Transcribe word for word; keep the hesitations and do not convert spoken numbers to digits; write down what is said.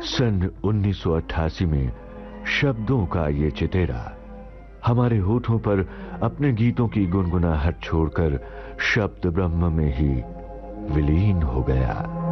सन उन्नीस सौ अट्ठासी में शब्दों का ये चितेरा हमारे होठों पर अपने गीतों की गुनगुनाहट छोड़कर शब्द ब्रह्म में ही विलीन हो गया।